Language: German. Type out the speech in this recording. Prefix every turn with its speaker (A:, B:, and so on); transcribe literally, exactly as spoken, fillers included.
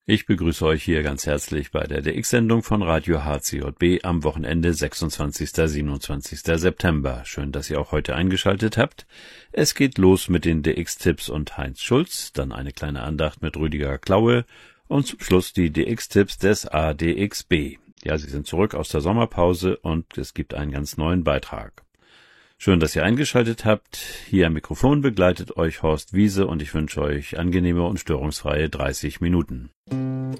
A: Ich begrüße euch hier ganz herzlich bei der D X-Sendung von Radio H C J B am Wochenende sechsundzwanzigsten siebenundzwanzigsten September. Schön, dass ihr auch heute eingeschaltet habt. Es geht los mit den D X-Tipps und Heinz Schulz, dann eine kleine Andacht mit Rüdiger Klaue und zum Schluss die D X-Tipps des A D X B. Ja, sie sind zurück aus der Sommerpause und es gibt einen ganz neuen Beitrag. Schön, dass ihr eingeschaltet habt. Hier am Mikrofon begleitet euch Horst Wiese und ich wünsche euch angenehme und störungsfreie dreißig Minuten.